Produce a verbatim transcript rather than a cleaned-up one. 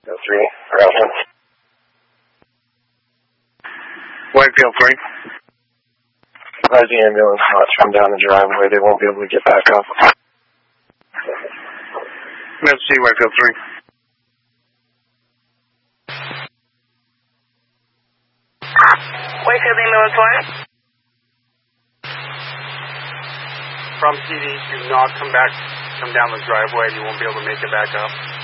three, around. Whitefield three. As the ambulance not come down the driveway, they won't be able to get back up. Let's see, Whitefield three. Whitefield ambulance one. From C D, do not come back, come down the driveway. You won't be able to make it back up.